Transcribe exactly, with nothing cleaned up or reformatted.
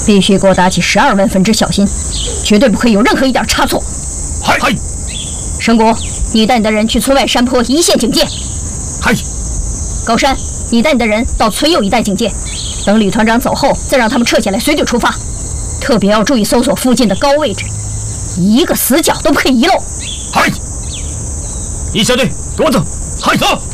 必须给我打起十二万分之小心，绝对不可以有任何一点差错。 嗨嗨， 申谷，你带你的人去村外山坡一线警戒。 嗨， 高山，你带你的人到村右一带警戒，等吕团长走后，再让他们撤下来，随队出发。特别要注意搜索附近的高位置，一个死角都不可以遗漏。 嗨，一小队，跟我走，嗨走。